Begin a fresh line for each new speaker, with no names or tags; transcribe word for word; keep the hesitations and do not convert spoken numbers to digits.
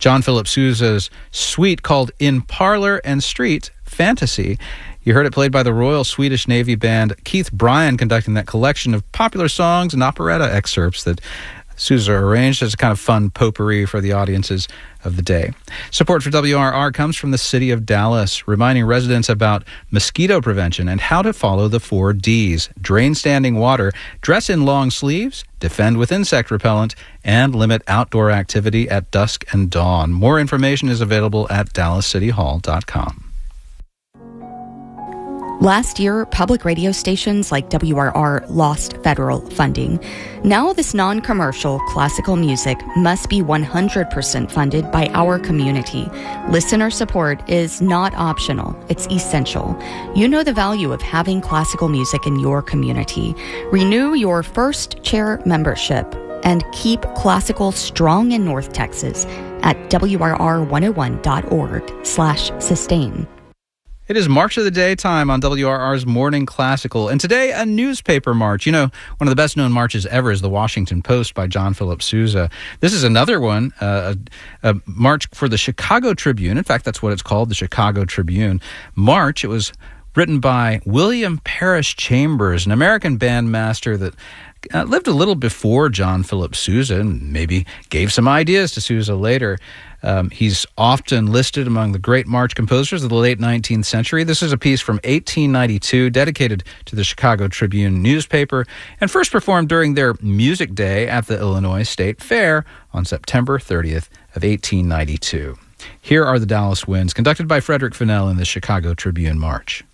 John Philip Sousa's suite called In Parlor and Street Fantasy. You heard it played by the Royal Swedish Navy Band, Keith Bryan conducting that collection of popular songs and operetta excerpts that Sousa arranged as a kind of fun potpourri for the audiences of the day. Support for W R R comes from the City of Dallas, reminding residents about mosquito prevention and how to follow the four Ds: drain standing water, dress in long sleeves, defend with insect repellent, and limit outdoor activity at dusk and dawn. More information is available at dallas city hall dot com.
Last year, public radio stations like W R R lost federal funding. Now this non-commercial classical music must be one hundred percent funded by our community. Listener support is not optional, it's essential. You know the value of having classical music in your community. Renew your First Chair membership and keep classical strong in North Texas at W R R one oh one dot org slash sustain.
It is March of the Day time on W R R's Morning Classical, and today a newspaper march. You know, one of the best-known marches ever is the Washington Post by John Philip Sousa. This is another one, uh, a, a march for the Chicago Tribune. In fact, that's what it's called, the Chicago Tribune March. It was written by William Parrish Chambers, an American bandmaster that Uh, lived a little before John Philip Sousa and maybe gave some ideas to Sousa later. Um, he's often listed among the great march composers of the late nineteenth century. This is a piece from eighteen ninety-two dedicated to the Chicago Tribune newspaper and first performed during their Music Day at the Illinois State Fair on September thirtieth of eighteen ninety-two. Here are the Dallas Winds, conducted by Frederick Fennell in the Chicago Tribune March.